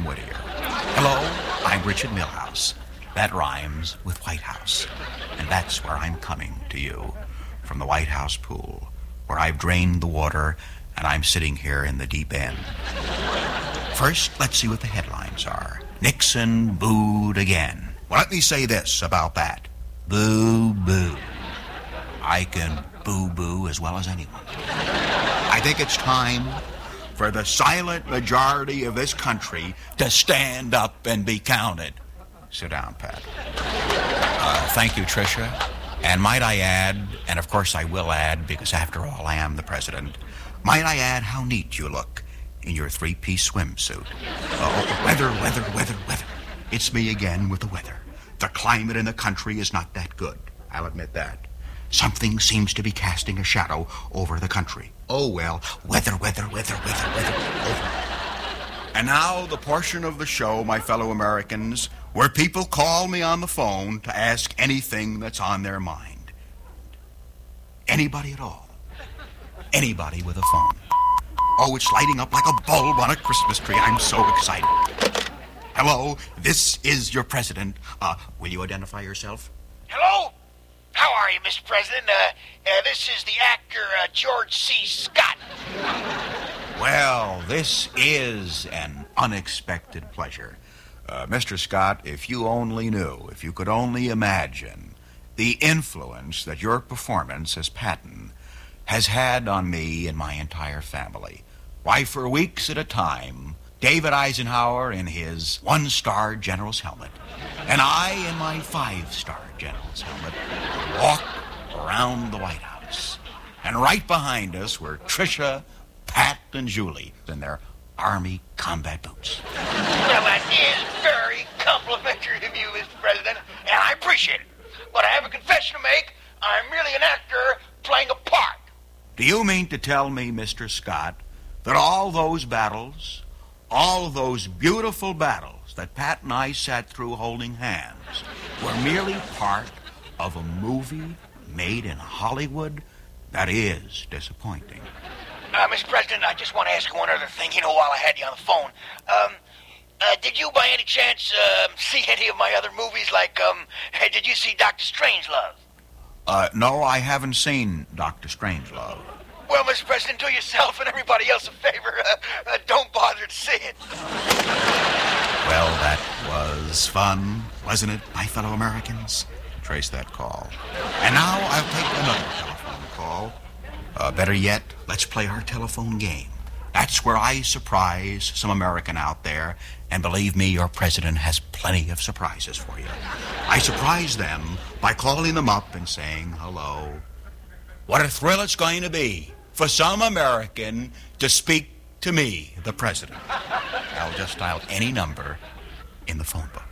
Whittier. Hello, I'm Richard Milhouse. That rhymes with White House. And that's where I'm coming to you, from the White House pool, where I've drained the water and I'm sitting here in the deep end. First, let's see what the headlines are. Nixon booed again. Well, let me say this about that. Boo, boo. I can boo-boo as well as anyone. I think it's time for the silent majority of this country to stand up and be counted. Sit down, Pat. Thank you, Tricia. And might I add, and of course I will add, because after all I am the president, might I add how neat you look in your three-piece swimsuit. Weather. It's me again with the weather. The climate in the country is not that good. I'll admit that. Something seems to be casting a shadow over the country. Oh, well, weather. And now the portion of the show, my fellow Americans, where people call me on the phone to ask anything that's on their mind. Anybody at all. Anybody with a phone. Oh, it's lighting up like a bulb on a Christmas tree. I'm so excited. Hello, this is your president. Will you identify yourself? Hello? How are you, Mr. President? This is the actor, George C. Scott. Well, this is an unexpected pleasure. Mr. Scott, if you only knew, if you could only imagine the influence that your performance as Patton has had on me and my entire family. Why, for weeks at a time, David Eisenhower in his one-star general's helmet, and I in my 5-star general's helmet, walked around the White House. And right behind us were Tricia, Pat, and Julie in their Army combat boots. Well, that is very complimentary of you, Mr. President, and I appreciate it. But I have a confession to make. I'm merely an actor playing a part. Do you mean to tell me, Mr. Scott, that all those battles, all those beautiful battles that Pat and I sat through holding hands were merely part of a movie made in Hollywood? That is disappointing. Mr. President, I just want to ask you one other thing, while I had you on the phone. Did you by any chance see any of my other movies, like, did you see Dr. Strangelove? No, I haven't seen Dr. Strangelove. Well, Mr. President, do yourself and everybody else a favor. Don't bother to see it. Well, that was fun, wasn't it, my fellow Americans? Trace that call. And now I'll take another telephone call. Better yet, let's play our telephone game. That's where I surprise some American out there, and believe me, your president has plenty of surprises for you. I surprise them by calling them up and saying hello. What a thrill it's going to be for some American to speak to me, the president. I'll just dial any number in the phone book.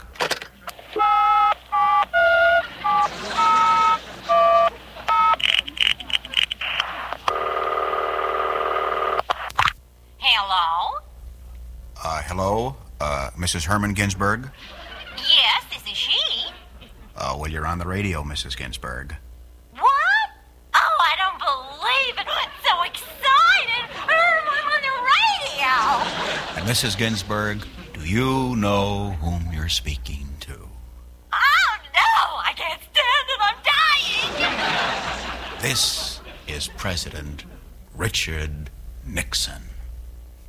Hello? Mrs. Herman Ginsburg? Yes, this is she. Well, you're on the radio, Mrs. Ginsburg. What? Oh, I don't believe it. I'm so excited. I'm on the radio. And Mrs. Ginsburg, do you know whom you're speaking to? Oh, no, I can't stand it. I'm dying. This is President Richard Nixon.